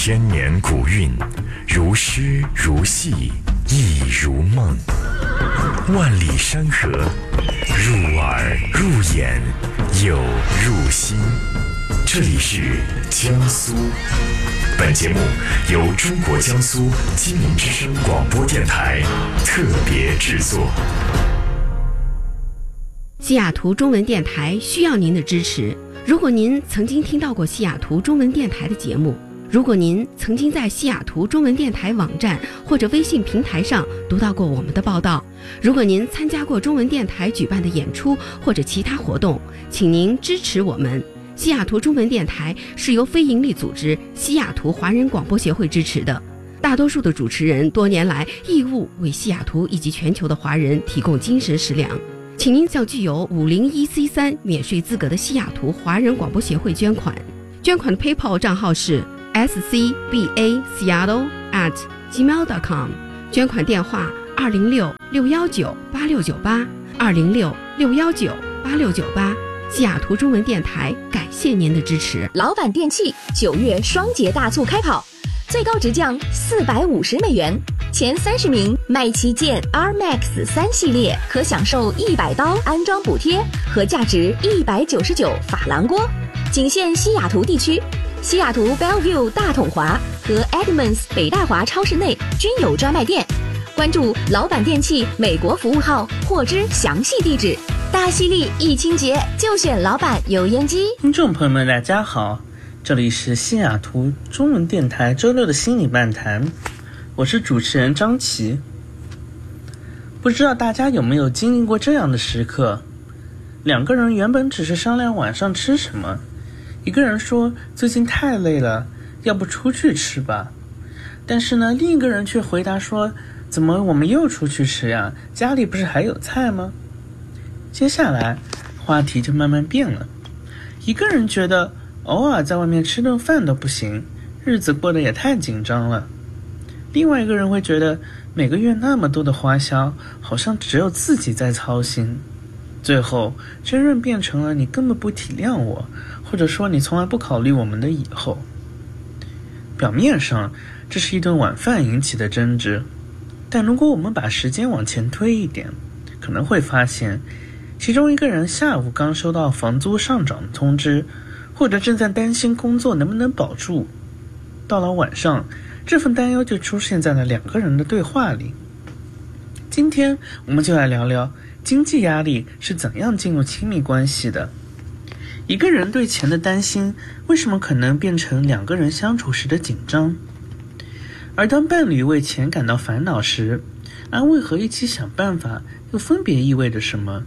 千年古韵，如诗如戏，意如梦。万里山河，入耳入眼，又入心。这里是江苏。本节目由中国江苏金陵之声广播电台特别制作。 西雅图中文电台需要您的支持。如果您曾经听到过西雅图中文电台的节目，如果您曾经在西雅图中文电台网站或者微信平台上读到过我们的报道，如果您参加过中文电台举办的演出或者其他活动，请您支持我们。西雅图中文电台是由非营利组织西雅图华人广播协会支持的，大多数的主持人多年来义务为西雅图以及全球的华人提供精神食粮。请您向具有501C3免税资格的西雅图华人广播协会捐款。捐款的 PayPal 账号是 scbaseattle@gmail.com， 捐款电话206-619-8698 206-619-8698。西雅图中文电台感谢您的支持。 老板电器9月双节大促开跑，最高直降$450，前30名买旗舰 R-Max 3系列可享受100刀安装补贴和价值199珐琅锅，仅限西雅图地区。西雅图 Bellevue 大统华和 Edmonds 北大华超市内均有专卖店。关注老板电器美国服务号获知详细地址。大犀利疫情节就选老板油烟机。 听众朋友们大家好，这里是西雅图中文电台周六的心理漫谈，我是主持人张琪。不知道大家有没有经历过这样的时刻，两个人原本只是商量晚上吃什么，一个人说最近太累了，要不出去吃吧，但是呢，另一个人却回答说，怎么我们又出去吃呀？家里不是还有菜吗？接下来话题就慢慢变了，一个人觉得偶尔在外面吃顿饭都不行，日子过得也太紧张了。另外一个人会觉得每个月那么多的花销，好像只有自己在操心。最后争论变成了你根本不体谅我，或者说你从来不考虑我们的以后。表面上这是一顿晚饭引起的争执，但如果我们把时间往前推一点，可能会发现其中一个人下午刚收到房租上涨的通知，或者正在担心工作能不能保住。到了晚上，这份担忧就出现在了两个人的对话里。今天我们就来聊聊经济压力是怎样进入亲密关系的。一个人对钱的担心，为什么可能变成两个人相处时的紧张？而当伴侣为钱感到烦恼时，安慰和一起想办法又分别意味着什么？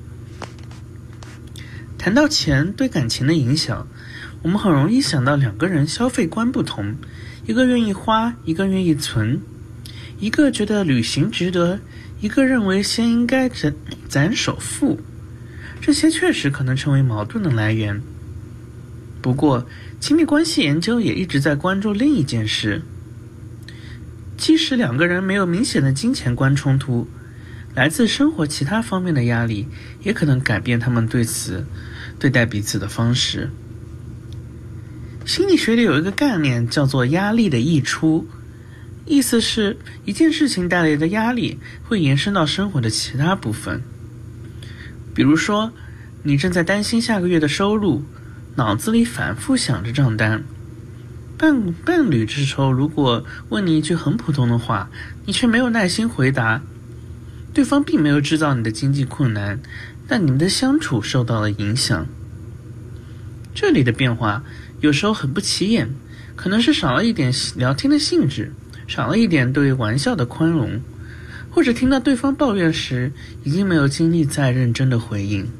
谈到钱对感情的影响，我们很容易想到两个人消费观不同，一个愿意花，一个愿意存，一个觉得旅行值得，一个认为先应该攒首付。这些确实可能成为矛盾的来源。不过亲密关系研究也一直在关注另一件事，即使两个人没有明显的金钱观冲突，来自生活其他方面的压力也可能改变他们对待彼此的方式。心理学里有一个概念叫做压力的溢出，意思是一件事情带来的压力会延伸到生活的其他部分。比如说，你正在担心下个月的收入，脑子里反复想着账单。伴侣这时候如果问你一句很普通的话，你却没有耐心回答，对方并没有制造你的经济困难，但你们的相处受到了影响。这里的变化有时候很不起眼，可能是少了一点聊天的兴致，少了一点对玩笑的宽容，或者听到对方抱怨时已经没有精力再认真的回应。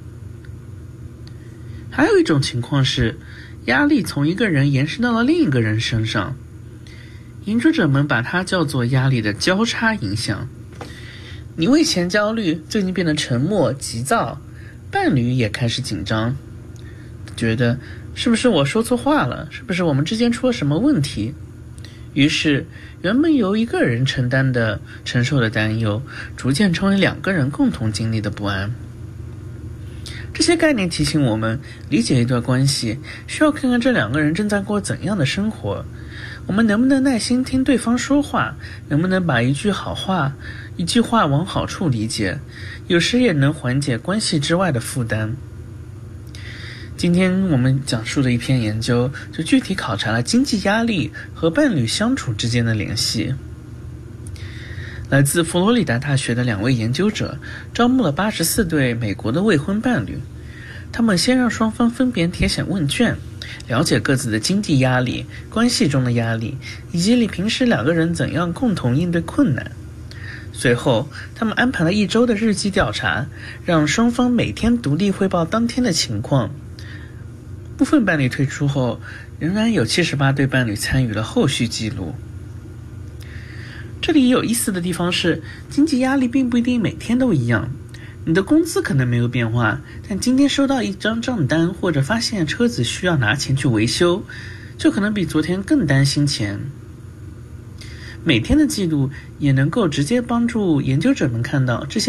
还有一种情况是压力从一个人延伸到了另一个人身上，研究者们把它叫做压力的交叉影响。你为钱焦虑，最近变得沉默急躁，伴侣也开始紧张，觉得是不是我说错话了，是不是我们之间出了什么问题。于是原本由一个人承受的担忧，逐渐成为两个人共同经历的不安。 这些概念提醒我们，理解一段关系需要看看这两个人正在过怎样的生活，我们能不能耐心听对方说话，能不能把一句话往好处理解，有时也能缓解关系之外的负担。今天我们讲述的一篇研究就具体考察了经济压力和伴侣相处之间的联系。来自佛罗里达大学的2位研究者招募了84对美国的未婚伴侣，他们先让双方分别填写问卷，了解各自的经济压力、关系中的压力，以及平时两个人怎样共同应对困难。随后他们安排了1周的日记调查，让双方每天独立汇报当天的情况。部分伴侣退出后，仍然有78对伴侣参与了后续记录。这里有意思的地方是，经济压力并不一定每天都一样。你的工资可能没有变化，但今天收到一张账单，或者发现车子需要拿钱去维修，就可能比昨天更担心钱。每天的记录也能够直接帮助研究者们看到这些